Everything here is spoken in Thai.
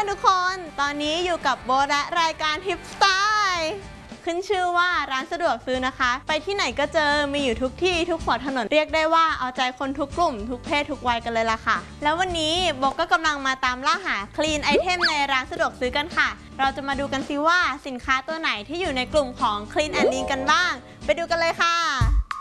อนๆทุกคนตอนนี้อยู่กับโบและรายการทิปสไตล์ขึ้นชื่อว่าร้านสะดวกซื้อนะคะไปที่ไหนก็เจอมีอยู่ทุกที่ทุกหัวถนนเรียกได้ว่าเอาใจคนทุกกลุ่มทุกเพศทุกวัยกันเลยล่ะค่ะแล้ววันนี้โบก็กำลังมาตามล่าหาคลีนไอเทมในร้านสะดวกซื้อกันค่ะเราจะมาดูกันซิว่าสินค้าตัวไหนที่อยู่ในกลุ่มของ Clean and Lean กันบ้างไปดูกันเลยค่ะ